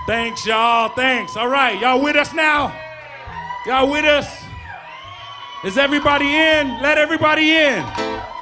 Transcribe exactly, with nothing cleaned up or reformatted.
Thanks, y'all. Thanks. All right. Y'all with us now? Y'all with us? Is everybody in? Let everybody in.